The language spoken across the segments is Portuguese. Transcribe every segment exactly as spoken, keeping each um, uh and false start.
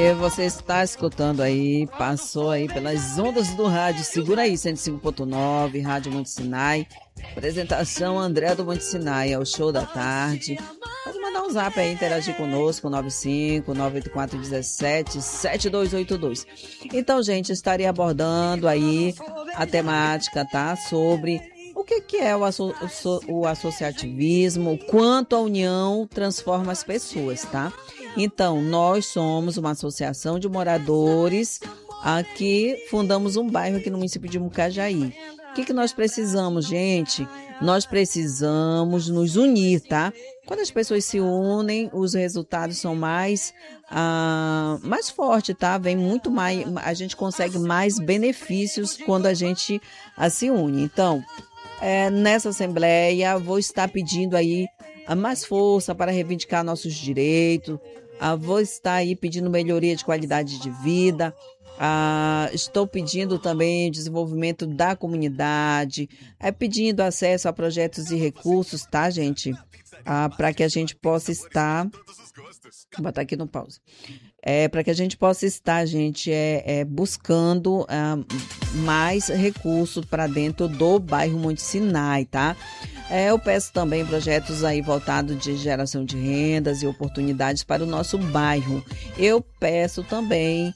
E você está escutando aí, passou aí pelas ondas do rádio, segura aí, cento e cinco ponto nove, Rádio Monte Sinai. Apresentação André do Monte Sinai, é o show da tarde. Pode mandar um zap aí, interagir conosco, nove cinco nove oito quatro um sete sete dois oito dois. Então, gente, estaria abordando aí a temática, tá? Sobre o que, que é o, asso o associativismo, quanto a união transforma as pessoas, tá? Então, nós somos uma associação de moradores aqui, fundamos um bairro aqui no município de Mucajaí. O que, que nós precisamos, gente? Nós precisamos nos unir, tá? Quando as pessoas se unem, os resultados são mais, ah, mais fortes, tá? Vem muito mais, a gente consegue mais benefícios quando a gente ah, se une. Então, é, nessa assembleia, vou estar pedindo aí ah, mais força para reivindicar nossos direitos. Ah, vou estar aí pedindo melhoria de qualidade de vida. Ah, estou pedindo também desenvolvimento da comunidade, é, pedindo acesso a projetos e recursos, tá, gente? Ah, para que a gente possa estar... Vou botar aqui no pause. É, para que a gente possa estar, gente, é, é, buscando ah, mais recursos para dentro do bairro Monte Sinai, tá? É, eu peço também projetos aí voltados de geração de rendas e oportunidades para o nosso bairro. Eu peço também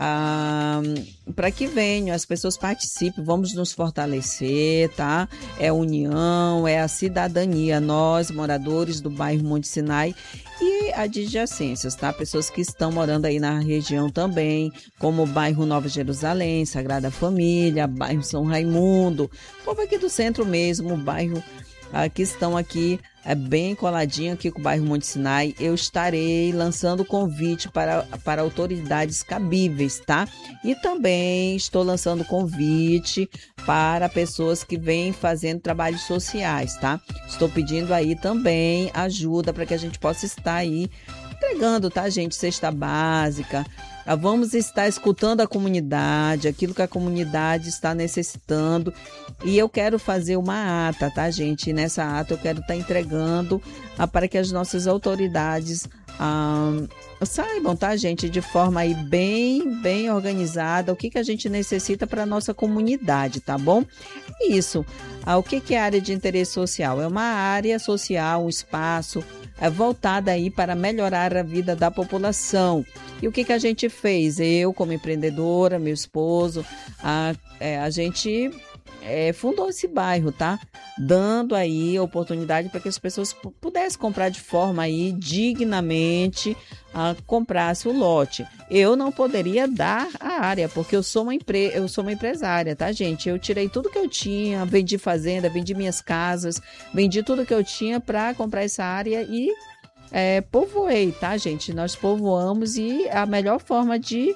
ah, para que venham, as pessoas participem, vamos nos fortalecer, tá? É a união, é a cidadania, nós, moradores do bairro Monte Sinai e adjacências, tá? Pessoas que estão morando aí na região também, como o bairro Nova Jerusalém, Sagrada Família, bairro São Raimundo, povo aqui do centro mesmo, o bairro ah, que estão aqui, é bem coladinho aqui com o bairro Monte Sinai. Eu estarei lançando convite para, para autoridades cabíveis, tá? E também estou lançando convite para pessoas que vêm fazendo trabalhos sociais, tá? Estou pedindo aí também ajuda para que a gente possa estar aí entregando, tá, gente? Cesta básica. Vamos estar escutando a comunidade, aquilo que a comunidade está necessitando. E eu quero fazer uma ata, tá, gente? E nessa ata eu quero estar entregando ah, para que as nossas autoridades ah, saibam, tá, gente? De forma aí bem, bem organizada, o que, que a gente necessita para a nossa comunidade, tá bom? Isso. Ah, o que, que é área de interesse social? É uma área social, um espaço é, voltada aí para melhorar a vida da população. E o que, que a gente fez? Eu, como empreendedora, meu esposo, a, é, a gente é, fundou esse bairro, tá? Dando aí oportunidade para que as pessoas pudessem comprar de forma aí dignamente, a, comprasse o lote. Eu não poderia dar a área, porque eu sou uma empre... eu sou uma empresária, tá, gente? Eu tirei tudo que eu tinha, vendi fazenda, vendi minhas casas, vendi tudo que eu tinha para comprar essa área e É, povoei, tá, gente? Nós povoamos e a melhor forma de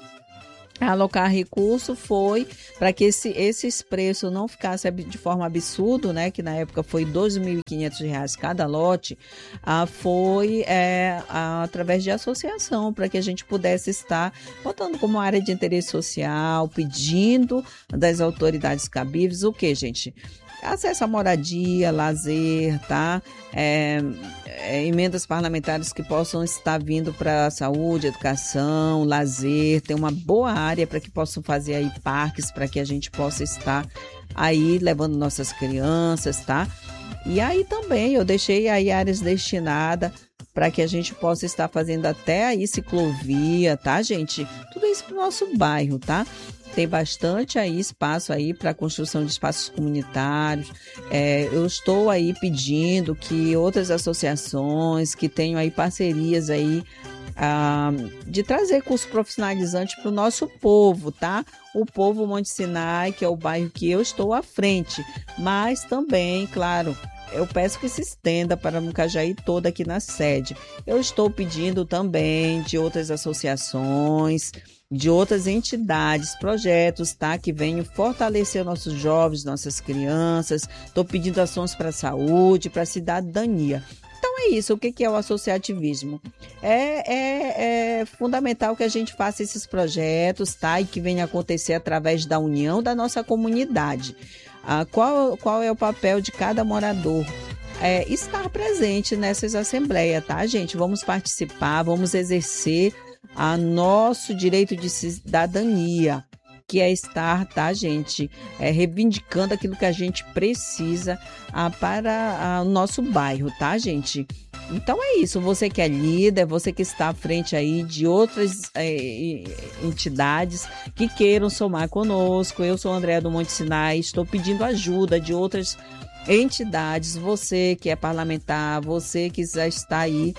alocar recurso foi para que esse, esses preços não ficassem de forma absurda, né? Que na época foi dois mil e quinhentos reais cada lote, ah, foi é, ah, através de associação, para que a gente pudesse estar botando como área de interesse social, pedindo das autoridades cabíveis o que, gente? Acesso à moradia, lazer, tá? É, é, emendas parlamentares que possam estar vindo para saúde, educação, lazer, tem uma boa área para que possam fazer aí parques, para que a gente possa estar aí levando nossas crianças, tá? E aí também eu deixei aí áreas destinadas para que a gente possa estar fazendo até aí ciclovia, tá, gente? Tudo isso para o nosso bairro, tá? Tem bastante aí espaço aí para a construção de espaços comunitários. É, eu estou aí pedindo que outras associações que tenham aí parcerias aí ah, de trazer curso profissionalizante para o nosso povo, tá? O povo Monte Sinai, que é o bairro que eu estou à frente, mas também, claro, eu peço que se estenda para Mucajaí toda aqui na sede. Eu estou pedindo também de outras associações, de outras entidades, projetos, tá? Que venham fortalecer nossos jovens, nossas crianças. Estou pedindo ações para a saúde, para a cidadania. Então é isso. O que é o associativismo? É, é, é fundamental que a gente faça esses projetos, tá? E que venha acontecer através da união da nossa comunidade. Ah, qual, qual é o papel de cada morador? É estar presente nessas assembleias, tá, gente? Vamos participar, vamos exercer a nosso direito de cidadania, que é estar, tá, gente, é, reivindicando aquilo que a gente precisa ah, para ah, o nosso bairro, tá, gente? Então é isso, você que é líder, você que está à frente aí de outras é, entidades que queiram somar conosco. Eu sou Andréa do Monte Sinai, estou pedindo ajuda de outras entidades, você que é parlamentar, você que já está aí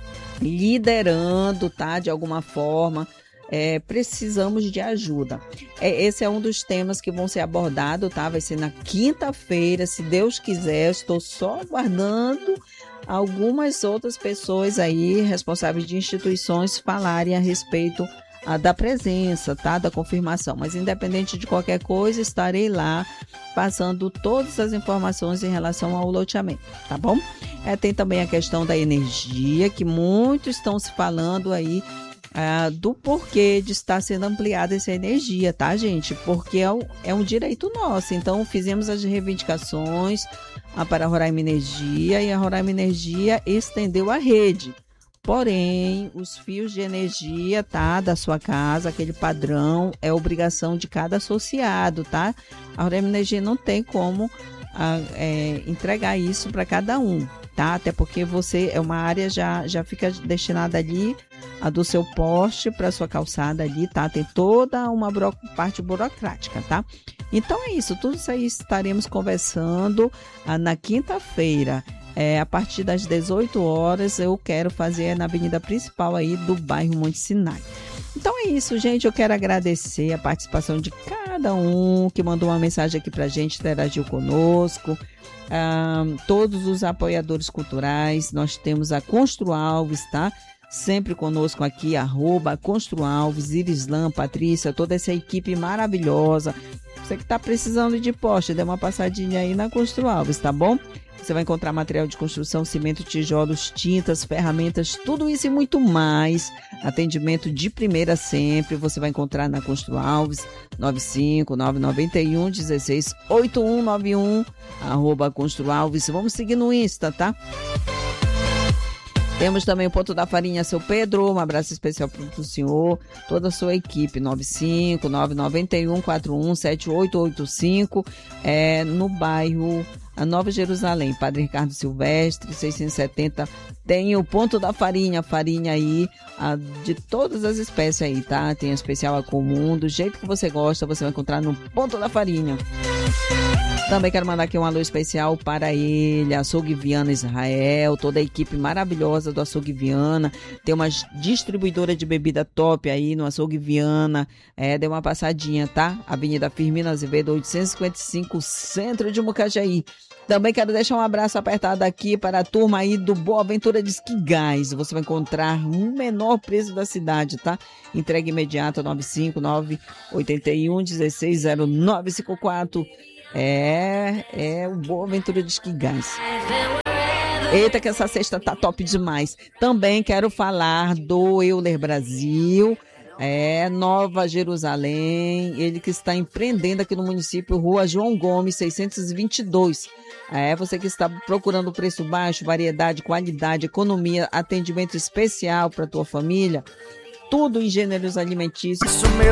liderando, tá, de alguma forma. É, precisamos de ajuda. É, esse é um dos temas que vão ser abordados, tá? Vai ser na quinta-feira, se Deus quiser. Estou só aguardando algumas outras pessoas aí, responsáveis de instituições, falarem a respeito a, da presença, tá? Da confirmação. Mas independente de qualquer coisa, estarei lá passando todas as informações em relação ao loteamento, tá bom? É, tem também a questão da energia, que muitos estão se falando aí Ah, do porquê de estar sendo ampliada essa energia, tá, gente? Porque é um, é um direito nosso. Então, fizemos as reivindicações ah, para a Roraima Energia e a Roraima Energia estendeu a rede. Porém, os fios de energia, tá, da sua casa, aquele padrão, é obrigação de cada associado, tá? A Roraima Energia não tem como ah, é, entregar isso para cada um, tá? Até porque você é uma área já já fica destinada ali a do seu poste para sua calçada ali, tá? Tem toda uma buro... parte burocrática, tá? Então é isso, tudo isso aí estaremos conversando ah, na quinta-feira, é, a partir das dezoito horas. Eu quero fazer na avenida principal aí do bairro Monte Sinai. Então é isso, gente. Eu quero agradecer a participação de cada um que mandou uma mensagem aqui pra gente, interagiu conosco. Ah, todos os apoiadores culturais, nós temos a Constru Alves, tá? Sempre conosco aqui, arroba Constru Alves, Irislan, Patrícia, toda essa equipe maravilhosa. Você que está precisando de poste, dê uma passadinha aí na Constru Alves, tá bom? Você vai encontrar material de construção, cimento, tijolos, tintas, ferramentas, tudo isso e muito mais. Atendimento de primeira sempre, você vai encontrar na Constru Alves, nove cinco nove nove um um seis oito um nove um, arroba Constru Alves. Vamos seguir no Insta, tá? Temos também o Ponto da Farinha, seu Pedro, um abraço especial para o senhor, toda a sua equipe, nove cinco nove nove um quatro um sete oito oito cinco, é, no bairro a Nova Jerusalém, Padre Ricardo Silvestre, seiscentos e setenta, tem o Ponto da Farinha, farinha aí, a, de todas as espécies aí, tá? Tem a especial, a comum, do jeito que você gosta, você vai encontrar no Ponto da Farinha. Também quero mandar aqui um alô especial para ele, Açougue Viana Israel, toda a equipe maravilhosa do Açougue Viana. Tem uma distribuidora de bebida top aí no Açougue Viana. É, dê uma passadinha, tá? Avenida Firmino Azevedo, oitocentos e cinquenta e cinco, centro de Mucajaí. Também quero deixar um abraço apertado aqui para a turma aí do Boa Aventura de Esquigás. Você vai encontrar o menor preço da cidade, tá? Entrega imediata, nove cinco nove oito um um seis zero nove cinco quatro. É, é o Boa Aventura de Esquigás. Eita, que essa sexta tá top demais. Também quero falar do Euler Brasil, é, Nova Jerusalém, ele que está empreendendo aqui no município, Rua João Gomes, seiscentos e vinte e dois. É, você que está procurando preço baixo, variedade, qualidade, economia, atendimento especial para tua família, tudo em gêneros alimentícios.